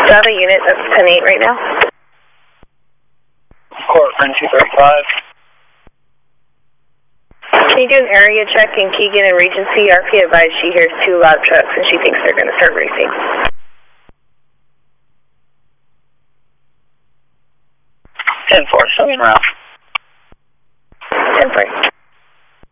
Data unit, that's 10-8 right now. Court, run 235. Can you do an area check in Keegan and Regency? RP advised she hears 2 loud trucks and she thinks they're going to start racing. 10-4, showing around. 10-4.